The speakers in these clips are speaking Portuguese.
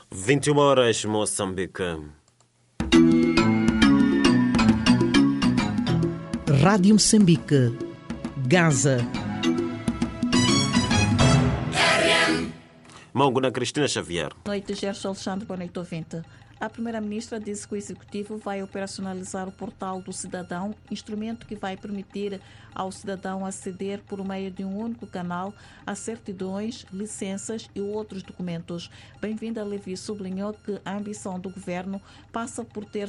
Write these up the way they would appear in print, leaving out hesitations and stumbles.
21 horas, Moçambique. Rádio Moçambique, Gaza. Manguna Cristina Xavier. Noite, Gerson Alexandre, boa noite, ouvinte. A Primeira-Ministra disse que o Executivo vai operacionalizar o Portal do Cidadão, instrumento que vai permitir ao cidadão aceder por meio de um único canal a certidões, licenças e outros documentos. Bem-vinda, Levi sublinhou que a ambição do Governo passa por ter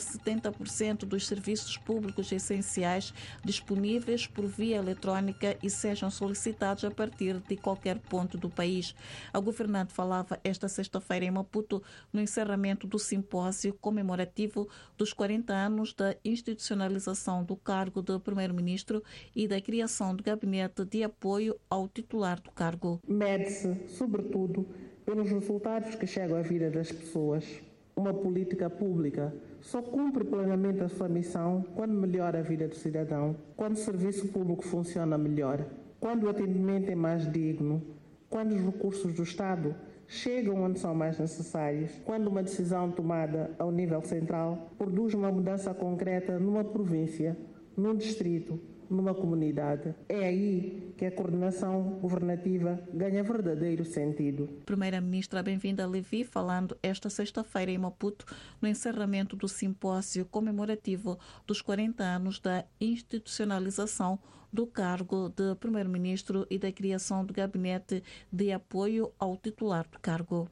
70% dos serviços públicos essenciais disponíveis por via eletrónica e sejam solicitados a partir de qualquer ponto do país. A governante falava esta sexta-feira em Maputo no encerramento do simpósio comemorativo dos 40 anos da institucionalização do cargo de Primeiro-Ministro e da criação do gabinete de apoio ao titular do cargo. Mede-se, sobretudo, pelos resultados que chegam à vida das pessoas. Uma política pública só cumpre plenamente a sua missão quando melhora a vida do cidadão, quando o serviço público funciona melhor, quando o atendimento é mais digno, quando os recursos do Estado chegam onde são mais necessários, quando uma decisão tomada ao nível central produz uma mudança concreta numa província, num distrito, numa comunidade. É aí que a coordenação governativa ganha verdadeiro sentido. Primeira-Ministra, bem-vinda, Levi, falando esta sexta-feira em Maputo no encerramento do simpósio comemorativo dos 40 anos da institucionalização do cargo de Primeiro-Ministro e da criação do gabinete de apoio ao titular do cargo.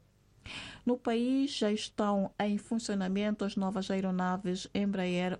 No país já estão em funcionamento as novas aeronaves Embraer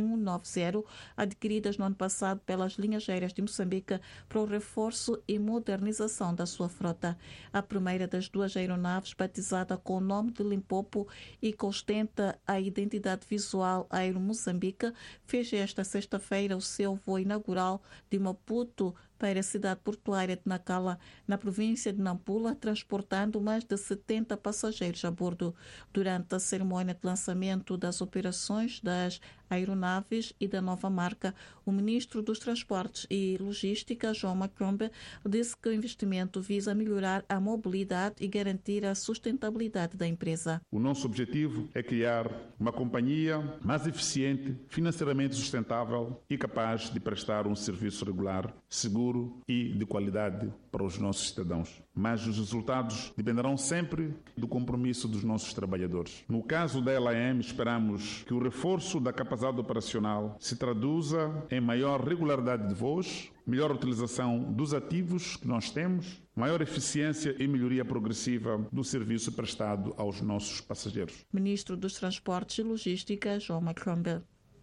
190, adquiridas no ano passado pelas linhas aéreas de Moçambique para o reforço e modernização da sua frota. A primeira das duas aeronaves, batizada com o nome de Limpopo e que ostenta a identidade visual Aero Moçambique, fez esta sexta-feira o seu voo inaugural de Maputo para a cidade portuária de Nacala, na província de Nampula, transportando mais de 70 passageiros a bordo. Durante a cerimônia de lançamento das operações das aeronaves e da nova marca, o ministro dos Transportes e Logística, João Macombe, disse que o investimento visa melhorar a mobilidade e garantir a sustentabilidade da empresa. O nosso objetivo é criar uma companhia mais eficiente, financeiramente sustentável e capaz de prestar um serviço regular, seguro e de qualidade para os nossos cidadãos. Mas os resultados dependerão sempre do compromisso dos nossos trabalhadores. No caso da LAM, esperamos que o reforço da capacidade operacional se traduza em maior regularidade de voos, melhor utilização dos ativos que nós temos, maior eficiência e melhoria progressiva do serviço prestado aos nossos passageiros. Ministro dos Transportes e Logística, João Macombe.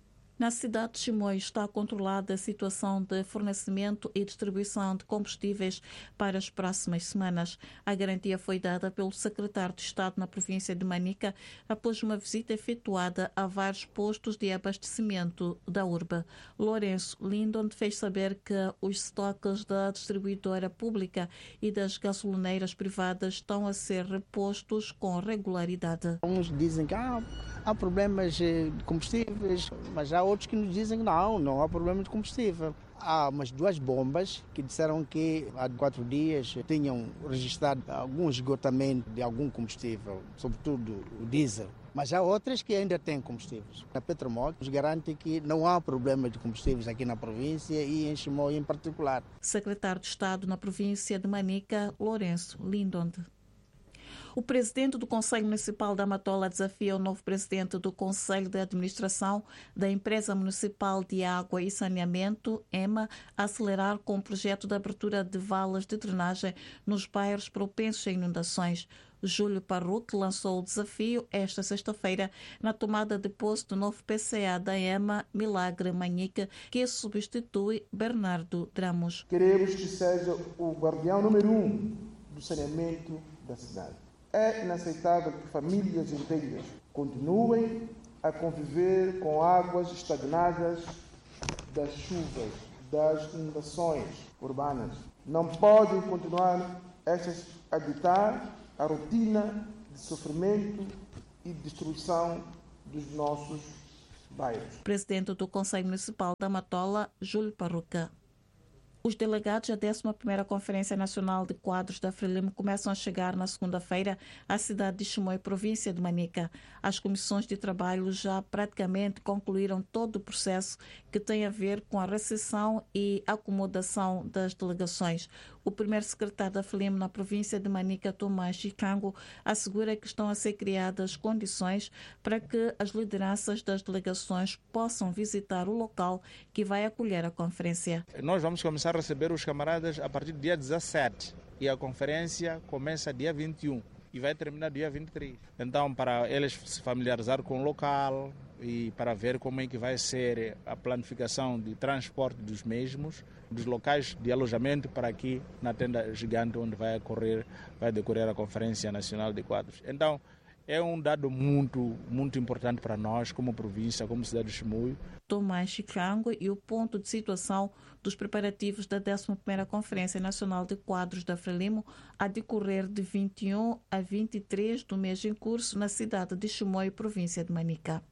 Na cidade de Chimoio está controlada a situação de fornecimento e distribuição de combustíveis para as próximas semanas. A garantia foi dada pelo secretário de Estado na província de Manica após uma visita efetuada a vários postos de abastecimento da urbe. Lourenço Lindon fez saber que os estoques da distribuidora pública e das gasolineiras privadas estão a ser repostos com regularidade. Uns dizem que há problemas de combustíveis, mas há outros que nos dizem que não há problema de combustível. Há umas duas bombas que disseram que há 4 dias tinham registrado algum esgotamento de algum combustível, sobretudo o diesel. Mas há outras que ainda têm combustíveis. A Petromol nos garante que não há problema de combustíveis aqui na província e em Chimoio em particular. Secretário de Estado na província de Manica, Lourenço Lindon. O presidente do Conselho Municipal da Matola desafia o novo presidente do Conselho de Administração da Empresa Municipal de Água e Saneamento, EMA, a acelerar com o projeto de abertura de valas de drenagem nos bairros propensos a inundações. Júlio Parruque lançou o desafio esta sexta-feira na tomada de posse do novo PCA da EMA, Milagre Manhique, que substitui Bernardo Dramos. Queremos que seja o guardião número 1 do saneamento da cidade. É inaceitável que famílias inteiras continuem a conviver com águas estagnadas das chuvas, das inundações urbanas. Não podem continuar estas a ditar a rotina de sofrimento e destruição dos nossos bairros. Presidente do Conselho Municipal da Matola, Júlio Parruque. Os delegados da 11ª Conferência Nacional de Quadros da Frelimo começam a chegar na segunda-feira à cidade de Chimoio, província de Manica. As comissões de trabalho já praticamente concluíram todo o processo que tem a ver com a recepção e acomodação das delegações. O primeiro secretário da Frelimo na província de Manica, Tomás Chicango, assegura que estão a ser criadas condições para que as lideranças das delegações possam visitar o local que vai acolher a conferência. Nós vamos começar a receber os camaradas a partir do dia 17 e a conferência começa dia 21 e vai terminar dia 23. Então, para eles se familiarizar com o local e para ver como é que vai ser a planificação de transporte dos mesmos, dos locais de alojamento para aqui na tenda gigante onde vai decorrer a Conferência Nacional de Quadros. Então, é um dado muito importante para nós como província, como cidade de Chimoio. Tomás Chicango e o ponto de situação dos preparativos da 11ª Conferência Nacional de Quadros da Frelimo a decorrer de 21 a 23 do mês em curso na cidade de Chimoio, província de Manica.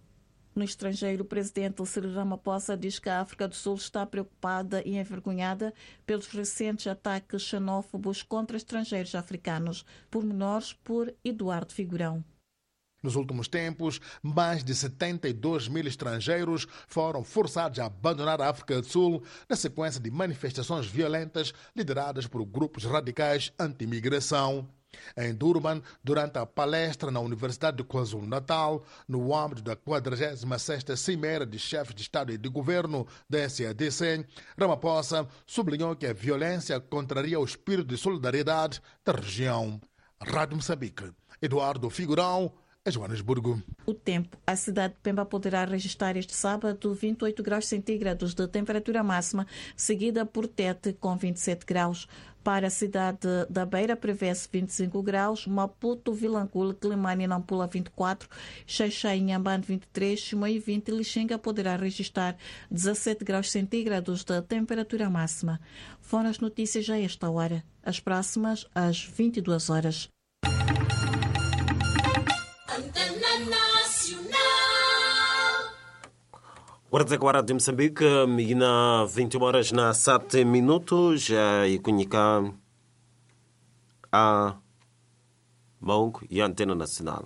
No estrangeiro, o presidente Cyril Ramaphosa diz que a África do Sul está preocupada e envergonhada pelos recentes ataques xenófobos contra estrangeiros africanos. Pormenores por Eduardo Figurão. Nos últimos tempos, mais de 72 mil estrangeiros foram forçados a abandonar a África do Sul na sequência de manifestações violentas lideradas por grupos radicais anti-imigração. Em Durban, durante a palestra na Universidade de KwaZulu-Natal, no âmbito da 46ª Cimeira de Chefes de Estado e de Governo da SADC, Ramaphosa sublinhou que a violência contraria o espírito de solidariedade da região. Rádio Moçambique, Eduardo Figurão, Joanesburgo. O tempo. A cidade de Pemba poderá registrar este sábado 28 graus centígrados de temperatura máxima, seguida por Tete com 27 graus. Para a cidade da Beira prevê-se 25 graus, Maputo, Vilanculo, Climane e Nampula 24, Xaixai e Inhambane 23, Chimoio 20 e Lixinga poderá registrar 17 graus centígrados de temperatura máxima. Foram as notícias a esta hora. As próximas às 22 horas. Guarda agora de Moçambique, na 21 horas na 7 minutos, e comunica a Mongo e a Antena Nacional.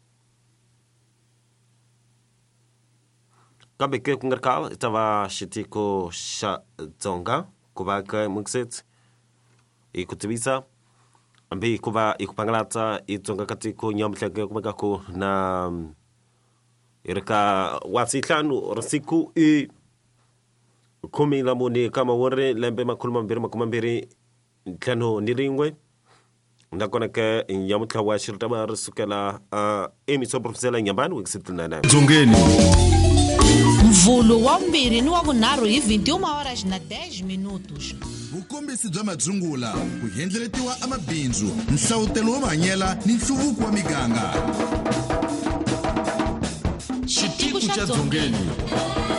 Cabe que com Garcal estava Chitico Chazonga, Kubaka Muxet, e Kutibisa, Ambi Kuba e Kupanglata, e Tonga Katiko, Yamtaka Kubako na. Iraka wasitlano rasiku e kumi la moni kama wore lembe makumambiri tlano niringwe ndakona ke yamutla washirta bar sukela emission professeur Nyambani wexitna Dzongeni Mvulo wa mbiri ni wa vunharhu hi 21 horas na 10 minutos. Vukombisi bya madzungula ku hendleletiwa amabindzu nhlawutelo wo manyela ni nhluvuko wa miganga. Xitiku xa Dzongeni.